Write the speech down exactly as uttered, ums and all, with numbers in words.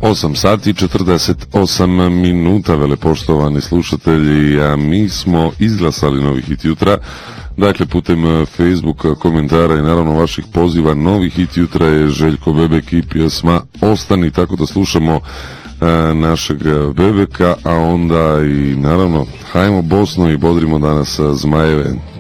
osam sati i četrdeset osam minuta, velepoštovani slušatelji, a mi smo izglasali novi hit jutra. Dakle, putem Facebook komentara i naravno vaših poziva, novi hit jutra je Željko Bebek i pjesma Ostani, tako da slušamo e, našeg Bebeka, a onda i naravno hajmo Bosnu i bodrimo danas Zmajeve.